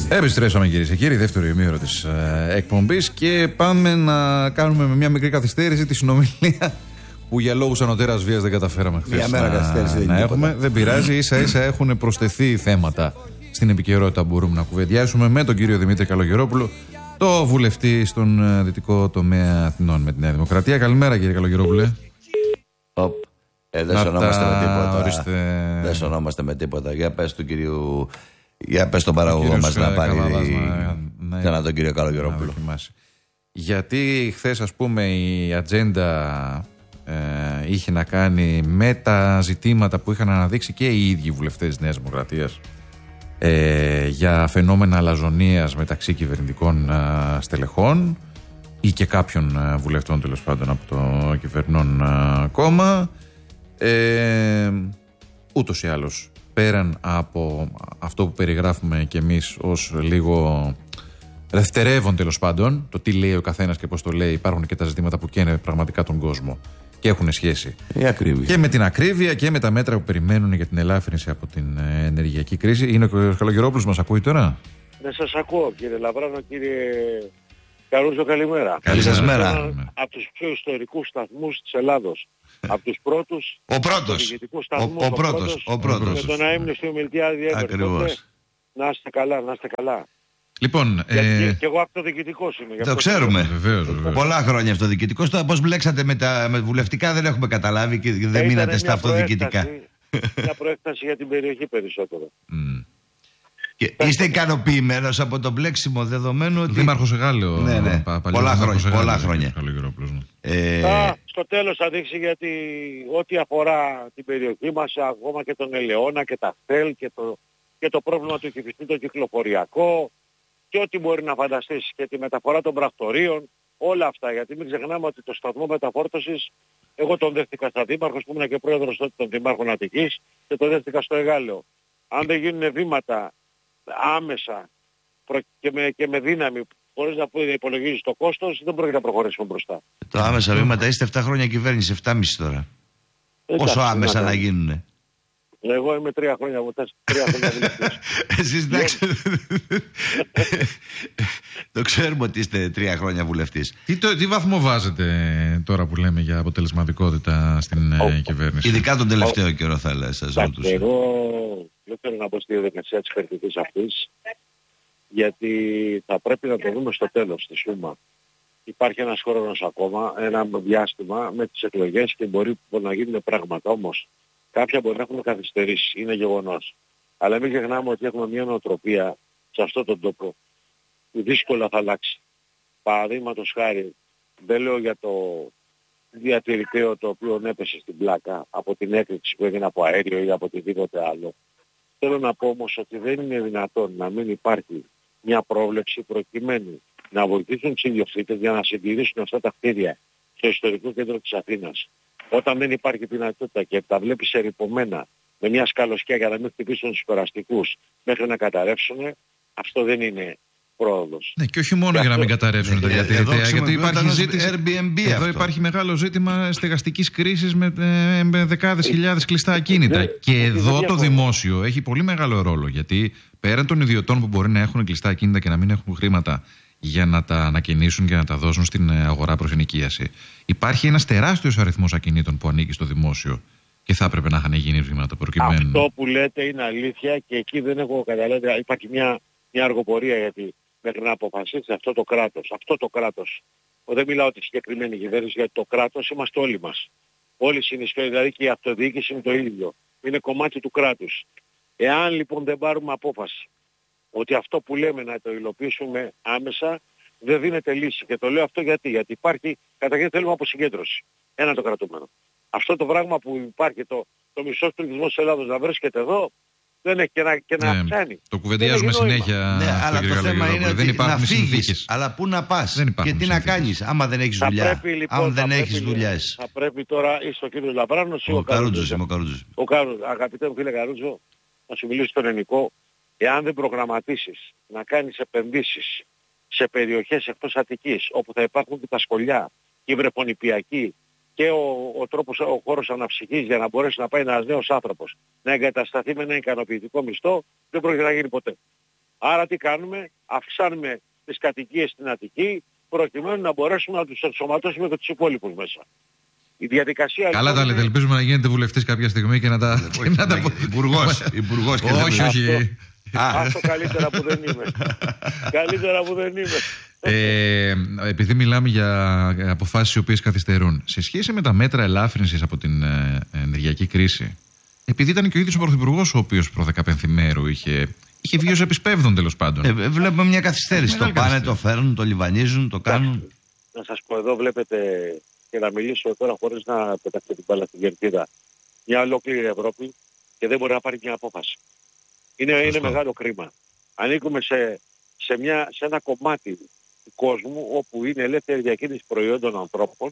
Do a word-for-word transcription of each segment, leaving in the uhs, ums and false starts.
Επιστρέψαμε κυρίες και κύριοι, δεύτερο ημίωρο της ε, εκπομπής και πάμε να κάνουμε με μια μικρή καθυστέρηση τη συνομιλία που για λόγους ανωτέρας βίας δεν καταφέραμε χθες να, να, να έχουμε. Δεν πειράζει, ίσα ίσα έχουν προσθεθεί θέματα στην επικαιρότητα που μπορούμε να κουβεντιάσουμε με τον κύριο Δημήτρη Καλογερόπουλο, το βουλευτή στον δυτικό τομέα Αθηνών με τη Νέα Δημοκρατία. Καλημέρα κύριε Καλογερόπουλε. Οπ. Ε, δεν σωνόμαστε τα... με τίποτα. Ορίστε... Δεν σωνόμαστε με τίποτα. Για πες του κυρίου. Για πες τον παραγωγό μας να πάρει να... ξανά τον κύριο Καλογερόπουλο. Γιατί χθες ας πούμε η ατζέντα ε, είχε να κάνει με τα ζητήματα που είχαν αναδείξει και οι ίδιοι βουλευτές της Νέας Δημοκρατίας ε, για φαινόμενα αλαζονίας μεταξύ κυβερνητικών ε, στελεχών ή και κάποιων ε, βουλευτών τέλος πάντων από το κυβερνών ε, κόμμα. Ε, ούτως ή άλλως, πέραν από αυτό που περιγράφουμε κι εμείς ως λίγο δευτερεύον τέλος πάντων, το τι λέει ο καθένας και πώς το λέει, υπάρχουν και τα ζητήματα που καίνε πραγματικά τον κόσμο και έχουν σχέση και με την ακρίβεια και με τα μέτρα που περιμένουν για την ελάφρυνση από την ενεργειακή κρίση. Είναι ο Καλογερόπουλος, μας ακούει τώρα? Ναι, σας ακούω κύριε Λαβράνο, κύριε Καρούζο, καλημέρα. Καλή σας μέρα. Από τους πιο ιστορικούς σταθμούς της Ελλάδος. Από τους πρώτους. Ο πρώτος. Ο, ο, ο πρώτος. Ο πρώτος. Με τον αείμνηστο Μιλτιάδη Ακριβώς. Να είστε καλά, να είστε καλά. Λοιπόν, και, ε... και, και εγώ από το διοικητικό είμαι. Το ξέρουμε. Βεβαίως, βεβαίως. Πολλά χρόνια αυτό διοικητικό. Τώρα πώς μπλέξατε με τα με βουλευτικά δεν έχουμε καταλάβει και δεν ε, μείνατε στα αυτοδιοικητικά. Μια προέκταση για την περιοχή περισσότερο. Mm. Και είστε ικανοποιημένος από το μπλέξιμο δεδομένου ότι. Δήμαρχος Εγάλεο. Ναι, ναι. Πα, πολλά χρόνια. Πολλά χρόνια. Ε... Α, στο τέλος θα δείξει γιατί ό,τι αφορά την περιοχή μας, ακόμα και τον Ελαιώνα και τα ΘΕΛ και το, και το πρόβλημα του κυφιστή το κυκλοφοριακό και ό,τι μπορεί να φανταστείς και τη μεταφορά των πρακτορείων, όλα αυτά. Γιατί μην ξεχνάμε ότι το σταθμό μεταφόρτωσης, εγώ τον δέχτηκα στα δήμαρχος που ήμουν και πρόεδρος τότε των Δημάρχων Αττικής και τον δέχτηκα στο Εγάλεο. Αν δεν γίνουν βήματα άμεσα και με, και με δύναμη, χωρίς να υπολογίζεις το κόστος, δεν πρόκειται να προχωρήσουμε μπροστά. Το άμεσα βήματα είστε επτά χρόνια κυβέρνηση, επτά και μισό τώρα. Εντάξει, όσο άμεσα να, να γίνουνε. Εγώ είμαι τρία χρόνια από τρία χρόνια βουλευτής. Εσείς εντάξει. Το ξέρουμε ότι είστε τρία χρόνια βουλευτής. Τι, το, τι βαθμό βάζετε τώρα που λέμε για αποτελεσματικότητα στην oh. κυβέρνηση? Ειδικά τον τελευταίο oh. καιρό θα λέω, σας ρωτούσα. Εγώ δεν θέλω να πω στη διαδικασία της κριτικής αυτής, γιατί θα πρέπει να το δούμε στο τέλος της σούμα. Υπάρχει ένας χρόνος ακόμα, ένα διάστημα με τις εκλογές και μπορεί να γίνουν πράγματα, όμως κάποια μπορεί να έχουν καθυστερήσει, είναι γεγονός. Αλλά μην ξεχνάμε ότι έχουμε μια νοοτροπία σε αυτόν τον τόπο που δύσκολα θα αλλάξει. Παραδείγματος χάρη, δεν λέω για το διατηρητέο το οποίο έπεσε στην πλάκα από την έκρηξη που έγινε από αέριο ή από οτιδήποτε άλλο. Θέλω να πω όμως ότι δεν είναι δυνατόν να μην υπάρχει μια πρόβλεψη προκειμένου να βοηθήσουν τους ιδιοκτήτες για να συντηρήσουν αυτά τα κτίρια στο ιστορικό κέντρο της Αθήνας. Όταν δεν υπάρχει δυνατότητα και τα βλέπεις ερειπωμένα με μια σκαλωσιά για να μην χτυπήσουν τους περαστικούς μέχρι να καταρρεύσουν, αυτό δεν είναι πρόοδος. Ναι, και όχι μόνο για, για να μην καταρρεύσουν ναι, τα διατηρητέα, γιατί υπάρχει ζήτηση. Airbnb εδώ αυτό. Υπάρχει μεγάλο ζήτημα στεγαστικής κρίσης με, ε, με δεκάδες χιλιάδες κλειστά ακίνητα. Ναι, και εδώ το δημόσιο έχει πολύ μεγάλο ρόλο, γιατί πέραν των ιδιωτών που μπορεί να έχουν κλειστά ακίνητα και να μην έχουν χρήματα για να τα ανακαινήσουν και να τα δώσουν στην αγορά προς ενοικίαση, υπάρχει ένας τεράστιος αριθμός ακινήτων που ανήκει στο δημόσιο και θα έπρεπε να είχαν γίνει βήματα προκειμένου. Αυτό που λέτε είναι αλήθεια και εκεί δεν έχω καταλάβει. Υπάρχει μια, μια αργοπορία γιατί μέχρι να αποφασίσει αυτό το κράτος. Αυτό το κράτος. Δεν μιλάω τη συγκεκριμένη κυβέρνηση, γιατί το κράτος είμαστε όλοι μας. Όλοι συνεισφέρουν, δηλαδή και η αυτοδιοίκηση είναι το ίδιο. Είναι κομμάτι του κράτους. Εάν λοιπόν δεν πάρουμε απόφαση ότι αυτό που λέμε να το υλοποιήσουμε άμεσα, δεν δίνεται λύση. Και το λέω αυτό γιατί, γιατί υπάρχει, καταρχήν θέλουμε αποσυγκέντρωση. Ένα το κρατούμενο. Αυτό το πράγμα που υπάρχει, το, το μισός πληθυσμός της Ελλάδος να βρίσκεται εδώ, δεν έχει και να, και να ναι, αυξάνει. Το κουβεντιάζουμε συνέχεια. Ναι, αλλά το θέμα είναι ότι να φύγεις, αλλά πού να πας και τι συνθήκες. Να κάνεις, άμα δεν έχεις δουλειά, πρέπει, λοιπόν, αν δεν έχεις πρέπει, δουλειές. Θα πρέπει τώρα, είσαι ο κύριος Λαμπράνος ή ο, ο Καρούτζος. Ο Καρούτζος. Ο Καρούτζος. Αγαπητέ μου φίλε Καρούτζο, να σου μιλήσω στον ελληνικό. Εάν δεν προγραμματίσεις να κάνεις επενδύσεις σε περιοχές εκτός Αττικής, όπου θα υπάρχουν και τα σχολιά, η βρεφονιπιακή και ο, ο τρόπος, ο χώρος αναψυχής για να μπορέσει να πάει ένας νέος άνθρωπος να εγκατασταθεί με ένα ικανοποιητικό μισθό, δεν πρόκειται να γίνει ποτέ. Άρα τι κάνουμε? Αυξάνουμε τις κατοικίες στην Αττική προκειμένου να μπορέσουμε να τους ενσωματώσουμε και τους υπόλοιπους μέσα. Η διαδικασία... Καλά τα λέτε, ελπίζουμε να γίνετε βουλευτής κάποια στιγμή και να τα... Υπουργός. Υπουργός και όχι, όχι. Άστο καλύτερα που δεν είμαι. Καλύτερα που δεν είμαι. Ε, επειδή μιλάμε για αποφάσεις οι οποίες καθυστερούν, σε σχέση με τα μέτρα ελάφρυνσης από την ε, ενεργειακή κρίση, επειδή ήταν και ο ίδιος ο Πρωθυπουργός ο οποίος προ δεκαπενθήμερου είχε, είχε βγει ως επισπεύδον τέλος πάντων. Ε, βλέπουμε μια καθυστέρηση. Το πάνε, το φέρνουν, το λιβανίζουν, το κάνουν. Να σας πω, εδώ βλέπετε, και να μιλήσω τώρα χωρίς να πετάξετε την μπάλα στην κερκίδα, μια ολόκληρη Ευρώπη και δεν μπορεί να πάρει μια απόφαση. Είναι, είναι μεγάλο κρίμα. Ανήκουμε σε, σε, μια, σε ένα κομμάτι του κόσμου όπου είναι ελεύθερη διακίνηση προϊόντων ανθρώπων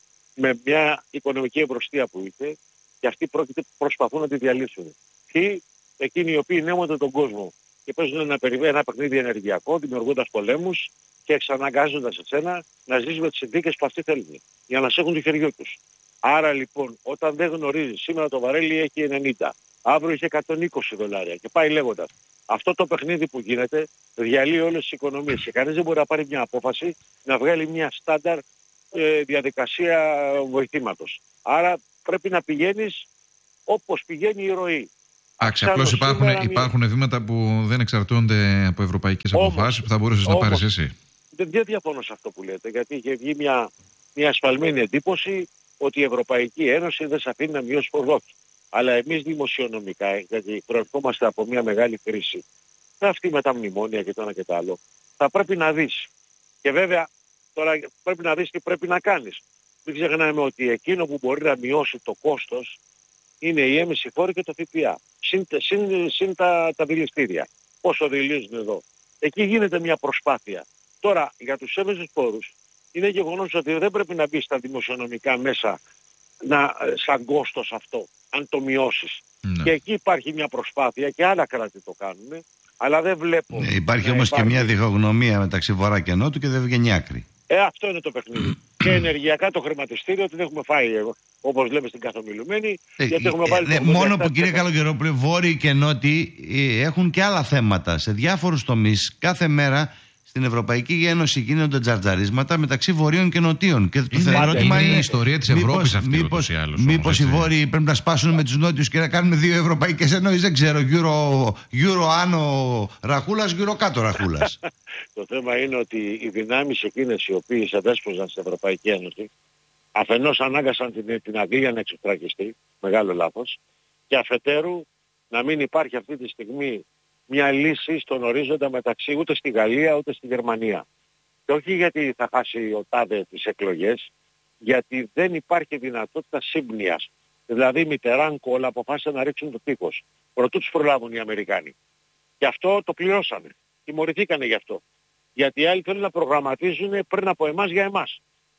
με μια οικονομική ευρωστία που είχε και αυτοί πρόκειται, προσπαθούν να τη διαλύσουν. Ποιοι? Εκείνοι οι οποίοι νέμονται τον κόσμο και παίζουν ένα, ένα παιχνίδι ενεργειακό, δημιουργώντας πολέμους και εξαναγκάζοντας εσένα να ζεις με τις συνθήκες που αυτοί θέλουν για να σε έχουν το χεριό τους. Άρα λοιπόν, όταν δεν γνωρίζεις, σήμερα το βαρέλι έχει ενενήντα, αύριο έχει εκατόν είκοσι δολάρια και πάει λέγοντας. Αυτό το παιχνίδι που γίνεται διαλύει όλες τις οικονομίες και κανείς δεν μπορεί να πάρει μια απόφαση να βγάλει μια στάνταρ ε, διαδικασία βοηθήματος. Άρα πρέπει να πηγαίνεις όπως πηγαίνει η ροή. Άξι, απλώς υπάρχουν, υπάρχουν βήματα που δεν εξαρτώνται από ευρωπαϊκές αποφάσεις που θα μπορούσες να πάρεις εσύ. Δεν, δεν διαφωνώ σε αυτό που λέτε, γιατί είχε βγει μια, μια ασφαλμένη εντύπωση ότι η Ευρωπαϊκή Ένωση δεν σε αφήνει να μειώσει φορούς. Αλλά εμείς δημοσιονομικά, γιατί προερχόμαστε από μια μεγάλη κρίση, αυτή με τα μνημόνια και το ένα και το άλλο, θα πρέπει να δεις. Και βέβαια τώρα πρέπει να δεις τι πρέπει να κάνεις. Μην ξεχνάμε ότι εκείνο που μπορεί να μειώσει το κόστος είναι η έμεση φόρη και το ΦΠΑ. Συν, συν, συν τα, τα δηληστήρια. Πόσο δηλίζουν εδώ. Εκεί γίνεται μια προσπάθεια. Τώρα για τους έμεσους φόρους είναι γεγονός ότι δεν πρέπει να μπει στα δημοσιονομικά μέσα να, σαν κόστος αυτό, αν το μειώσεις. Ναι. Και εκεί υπάρχει μια προσπάθεια και άλλα κράτη το κάνουν, αλλά δεν βλέπω... Ναι, υπάρχει όμως υπάρχει... και μια διχογνωμία μεταξύ βορρά και νότου και δεν βγαίνει άκρη. Ε, αυτό είναι το παιχνίδι. Και ενεργειακά το χρηματιστήριο την έχουμε φάει, όπως λέμε στην καθομιλουμένη, ε, γιατί έχουμε βάλει... Ε, μόνο που κύριε Καλογερόπουλε, βόρειοι και νότιοι ε, έχουν και άλλα θέματα σε διάφορους τομείς. Κάθε μέρα στην Ευρωπαϊκή Ένωση γίνονται τζαρτζαρίσματα μεταξύ βορείων και νοτίων. Και το είναι, ερώτημα είναι η ιστορία της Ευρώπης αυτή. Μήπως, μήπως οι βόρειοι πρέπει να σπάσουν με τους νότιους και να κάνουμε δύο ευρωπαϊκές ενώσεις, δεν ξέρω, γύρω, γύρω άνω ραχούλας, γύρω κάτω ραχούλας. Το θέμα είναι ότι οι δυνάμεις εκείνες οι οποίες εδέσποζαν στην Ευρωπαϊκή Ένωση αφενός ανάγκασαν την, την Αγγλία να εξωστρακιστεί, μεγάλο λάθος, και αφετέρου να μην υπάρχει αυτή τη στιγμή μια λύση στον ορίζοντα μεταξύ ούτε στη Γαλλία ούτε στη Γερμανία. Και όχι γιατί θα χάσει ο τάδε τις εκλογές, γιατί δεν υπάρχει δυνατότητα σύμπνοιας. Δηλαδή οι Μιτεράν όλα αποφάσισαν να ρίξουν το τείχος. Προτού τους προλάβουν οι Αμερικάνοι. Και αυτό το πληρώσανε. Τιμωρηθήκανε γι' αυτό. Γιατί οι άλλοι θέλουν να προγραμματίζουν πριν από εμάς για εμάς.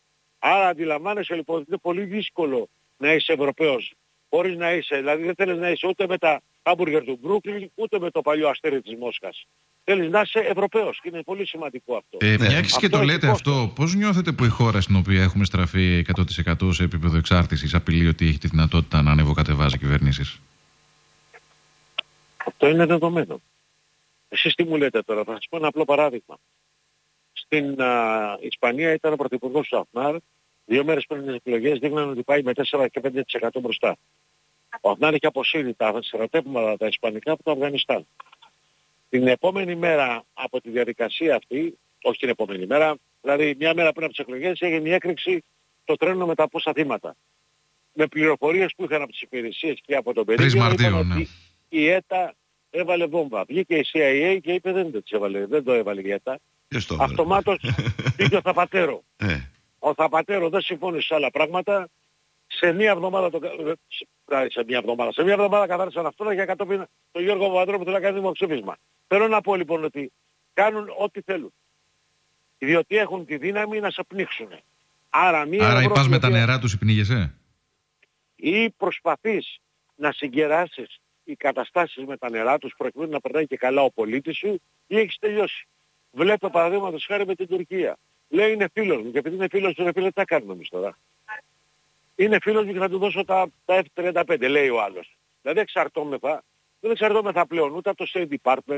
Άρα αντιλαμβάνεσαι λοιπόν ότι είναι πολύ δύσκολο να είσαι Ευρωπαίος. Χωρίς να είσαι, δηλαδή δεν θέλεις να είσαι ούτε με τα χάμπουργκερ του Μπρούκλιν, ούτε με το παλιό αστέρι της Μόσχας. Θέλεις να είσαι Ευρωπαίος και είναι πολύ σημαντικό αυτό. Ε, μια και, και το λέτε αυτό, πώς νιώθετε που η χώρα στην οποία έχουμε στραφεί εκατό τοις εκατό σε επίπεδο εξάρτησης απειλεί ότι έχει τη δυνατότητα να ανεβοκατεβάζει κυβερνήσεις? Αυτό είναι δεδομένο. Εσείς τι μου λέτε τώρα, θα σας πω ένα απλό παράδειγμα. Στην α, Ισπανία ήταν ο πρωθυπουργός του Αφνάρ, δύο μέρες πριν τις εκλογές δείχναν ότι πάει με τέσσερα και πέντε τοις εκατό μπροστά. Ο Αφνάρ είχε αποσύρει τα στρατεύματα τα ισπανικά από το Αφγανιστάν. Την επόμενη μέρα από τη διαδικασία αυτή, όχι την επόμενη μέρα, δηλαδή μια μέρα πριν από τις εκλογές έγινε η έκρηξη το τρένο με τα πόσα θύματα. Με πληροφορίες που είχαν από τις υπηρεσίες και από τον περίπτωμα, είπαν ότι η ΕΤΑ έβαλε βόμβα. Βγήκε η σι άι έι και είπε δεν το, έβαλε, δεν το έβαλε η ΕΤΑ. Αυτομάτως πήγε ο Θαπατέρο. Ο Θαπατέρο δεν συμφώνησε σε άλλα πράγματα. Σε μία εβδομάδα, το... σε μία εβδομάδα, σε μία εβδομάδα καθάρισαν αυτό και κατόπιν τον Γιώργο Βαβαδρό που θέλει να κάνει δημοψήφισμα. Θέλω να πω λοιπόν ότι κάνουν ό,τι θέλουν. Διότι έχουν τη δύναμη να σε πνίξουν. Άρα, μία Άρα υπάς με τα νερά τους πνίγεσαι. Ή προσπαθείς να συγκεράσεις οι καταστάσεις με τα νερά τους προκειμένου να περνάει και καλά ο πολίτης σου ή έχεις τελειώσει. Βλέπω παραδείγματος χάρη με την Τουρκία. Λέει είναι φίλος μου και επειδή είναι φίλος του είναι φίλος, τι θα κάνουμε εμείς τώρα. Είναι φίλος μου και θα του δώσω τα, τα εφ τριάντα πέντε, λέει ο άλλος. Δηλαδή εξαρτώμεθα, δεν εξαρτώμεθα πλέον ούτε από το State Department,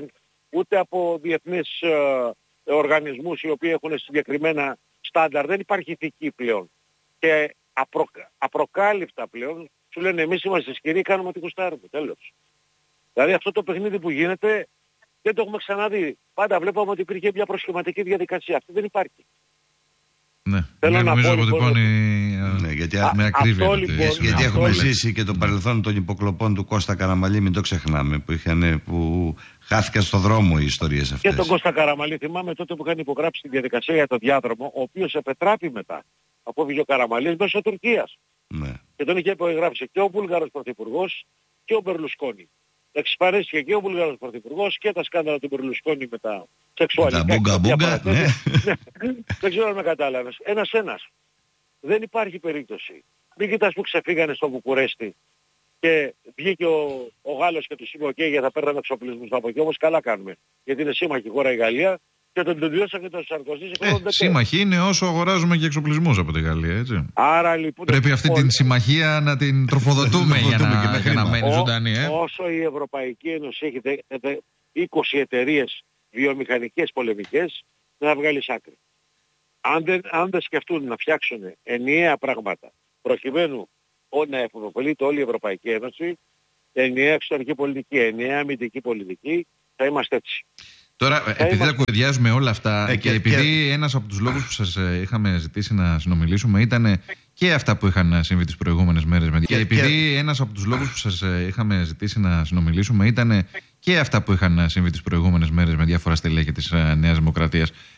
ούτε από διεθνείς ε, οργανισμούς οι οποίοι έχουν συγκεκριμένα στάνταρ. Δεν υπάρχει ηθική πλέον. Και απρο, απροκάλυπτα πλέον σου λένε εμείς είμαστε ισχυροί, κάνουμε ό,τι κουστάρουμε. Τέλος. Δηλαδή αυτό το παιχνίδι που γίνεται δεν το έχουμε ξαναδεί. Πάντα βλέπαμε ότι υπήρχε μια προσχηματική διαδικασία. Αυτή δεν υπάρχει. Ναι, θέλω ναι, να νομίζω πω, αποτυπώνει λοιπόν, ναι, γιατί, με ακρίβεια. Αυτό, το λοιπόν, γιατί γιατί αυτό έχουμε λέτε. ζήσει και το παρελθόν των υποκλοπών του Κώστα Καραμαλή, μην το ξεχνάμε, που, είχαν, που χάθηκαν στο δρόμο οι ιστορίες αυτές. Και τον Κώστα Καραμαλή θυμάμαι τότε που είχαν υπογράψει τη διαδικασία για το διάδρομο, ο οποίος επετράπη μετά από ο Καραμαλής μέσω Τουρκίας. Ναι. Και τον είχε υπογράψει και ο Βούλγαρος Πρωθυπουργός και ο Μπερλουσκόνη. Εξυπηρέτησε και ο Βούλγαρος Πρωθυπουργός και τα σκάνδαλα του Μπερλουσκόνη με τα σεξουαλικά. Τα μπούγκα μπούγκα, ναι. Δεν ξέρω αν με κατάλαβες. Ένας-ένας. Δεν υπάρχει περίπτωση. Μην κοιτάς που ξεφύγανε στο Βουκουρέστι και βγήκε ο, ο Γάλλος και τους είπε οκ, okay, για θα παίρναμε εξοπλισμούς από εκεί, όμως καλά κάνουμε. Γιατί είναι σύμμαχη χώρα η Γαλλία και τον τελειώσαν και τον Σαρκοζή σε ε, σύμμαχοι είναι όσο αγοράζουμε και εξοπλισμούς από τη Γαλλία, έτσι. Άρα λοιπόν... Πρέπει αυτή την συμμαχία να την τροφοδοτούμε για να, για να μένει ζωντανή. Ε. Όσο η Ευρωπαϊκή Ένωση έχει δε, δε, είκοσι εταιρείες βιομηχανικές πολεμικές, να βγάλει άκρη. Αν δεν, αν δεν σκεφτούν να φτιάξουν ενιαία πράγματα προκειμένου να επωφελείται όλη η Ευρωπαϊκή Ένωση, ενιαία εξωτερική πολιτική, ενιαία αμυντική πολιτική, θα είμαστε έτσι. Τώρα, θα επειδή είμαστε... τα κουβεντιάζουμε όλα αυτά ε, και, και επειδή και... ένας από τους λόγους που σας είχαμε ζητήσει να συνομιλήσουμε ήταν και αυτά που είχαν συμβεί τις προηγούμενες μέρες με... και, και επειδή και... ένας από τους λόγους που σας είχαμε ζητήσει να συνομιλήσουμε ήταν και αυτά που είχαν συμβεί τις προηγούμενες μέρες με διάφορα στελέχη της Νέας Δημοκρατίας,